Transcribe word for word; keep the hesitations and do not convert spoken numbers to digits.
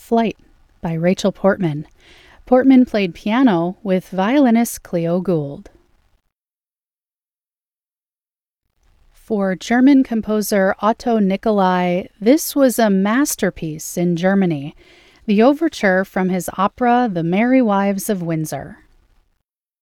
Flight by Rachel Portman. Portman played piano with violinist Cleo Gould. For German composer Otto Nicolai, this was a masterpiece in Germany, the overture from his opera The Merry Wives of Windsor.